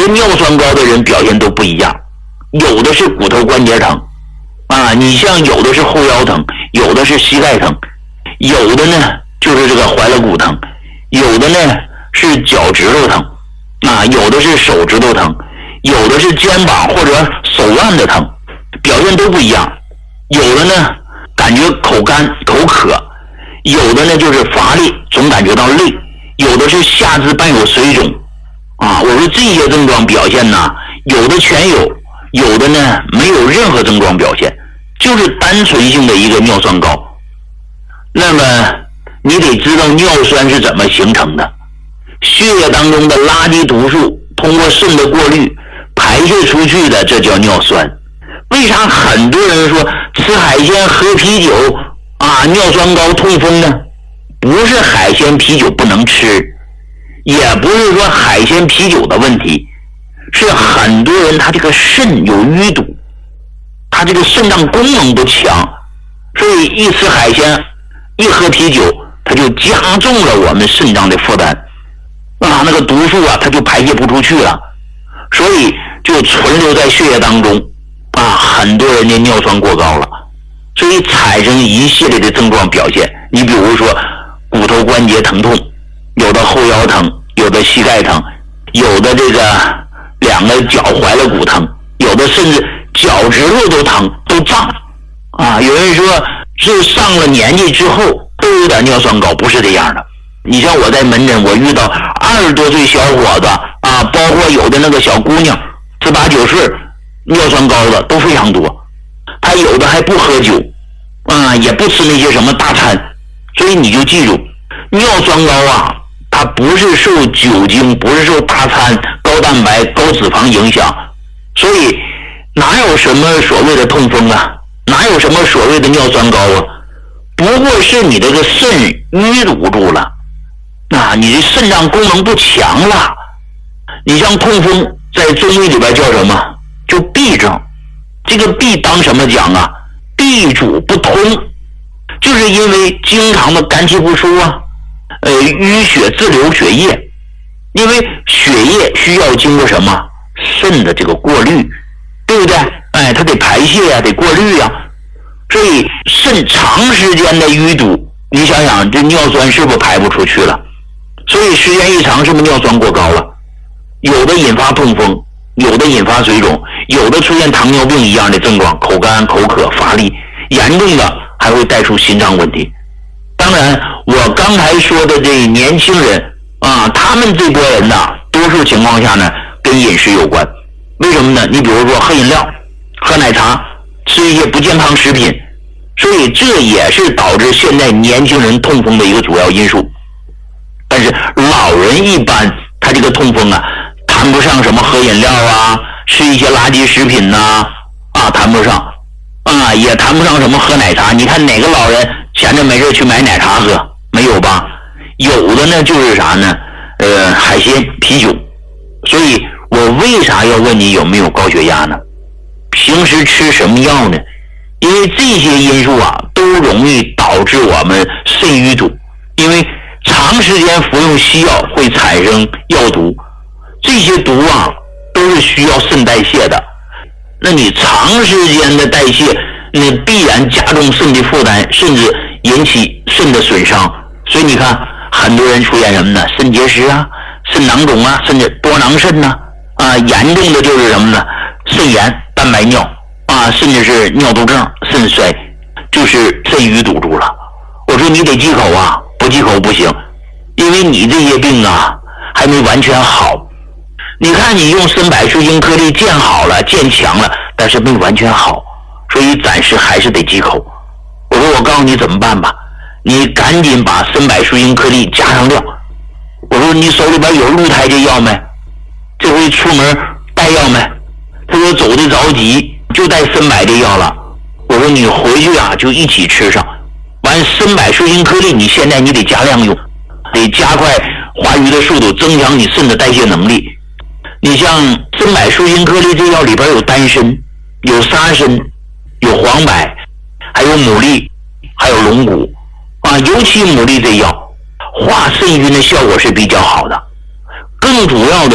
尿酸高的人表现都不一样，有的是骨头关节疼啊，你像有的是后腰疼，有的是膝盖疼，有的呢就是这个踝肋骨疼，有的呢是脚趾头疼啊，有的是手指头疼，有的是肩膀或者手腕的疼，表现都不一样。有的呢感觉口干口渴，有的呢就是乏力，总感觉到累，有的是下肢伴有水肿啊。我说这些症状表现呢，有的全有，有的呢没有任何症状表现，就是单纯性的一个尿酸高。那么你得知道尿酸是怎么形成的，血液当中的垃圾毒素通过肾的过滤排泄出去的，这叫尿酸。为啥很多人说吃海鲜喝啤酒啊尿酸高痛风呢？不是海鲜啤酒不能吃，也不是说海鲜啤酒的问题，是很多人他这个肾有淤堵，他这个肾脏功能不强，所以一吃海鲜一喝啤酒，它就加重了我们肾脏的负担啊，那个毒素啊它就排泄不出去了，所以就存留在血液当中啊，很多人的尿酸过高了，所以产生一系列的症状表现。你比如说骨头关节疼痛，有的后腰疼，有的膝盖疼，有的这个两个脚踝肋骨疼，有的甚至脚趾头都疼都胀啊。有人说是上了年纪之后都有点尿酸高，不是这样的。你像我在门诊，我遇到20多岁小伙子啊，包括有的那个小姑娘18、19岁尿酸高的都非常多，他有的还不喝酒啊，也不吃那些什么大餐。所以你就记住，尿酸高啊，它不是受酒精，不是受大餐、高蛋白、高脂肪影响，所以哪有什么所谓的痛风啊，哪有什么所谓的尿酸高啊，不过是你这个肾淤堵住了啊，你的肾脏功能不强了。你像痛风在中医里边叫什么？就痹症。这个痹当什么讲啊？痹阻不通，就是因为经常的肝气不舒啊，淤血滞留血液，因为血液需要经过什么？肾的这个过滤，对不对？哎，它得排泄啊，得过滤啊，所以肾长时间的淤堵，你想想这尿酸是不是排不出去了？所以时间一长，是不是尿酸过高了？有的引发痛风，有的引发水肿，有的出现糖尿病一样的症状，口干口渴乏力，严重的还会带出心脏问题。当然我刚才说的这年轻人啊，他们这波人呢，多数情况下呢跟饮食有关。为什么呢？你比如说喝饮料、喝奶茶，吃一些不健康食品，所以这也是导致现在年轻人痛风的一个主要因素。但是老人一般他这个痛风啊，谈不上什么喝饮料啊，吃一些垃圾食品呐啊，谈不上啊，也谈不上什么喝奶茶。你看哪个老人闲着没事去买奶茶喝？没有吧？有的呢就是啥呢？海鲜、啤酒。所以我为啥要问你有没有高血压呢？平时吃什么药呢？因为这些因素啊，都容易导致我们肾淤堵。因为长时间服用西药会产生药毒，这些毒啊都是需要肾代谢的。那你长时间的代谢，那必然加重肾的负担，甚至引起肾的损伤。所以你看很多人出现什么呢？肾结石啊、肾囊肿啊，甚至多囊肾呐啊，严重的就是什么呢？肾炎、蛋白尿啊，甚至是尿毒症、肾衰，就是肾淤堵住了。我说你得忌口啊，不忌口不行，因为你这些病啊还没完全好。你看你用参柏树精颗粒见好了、见强了，但是没完全好，所以暂时还是得忌口。我说我告诉你怎么办吧，你赶紧把参柏树精颗粒加上料。我说你手里边有鹿胎这药没？这回出门带药没？他说走的着急，就带参柏这药了。我说你回去啊就一起吃上。完参柏树精颗粒，你现在你得加量用，得加快化瘀的速度，增强你肾的代谢能力。你像参柏树精颗粒这药里边有丹参、有沙参、有黄柏，还有牡蛎，还有龙骨啊，尤其牡蛎这药化肾晕的效果是比较好的。更主要的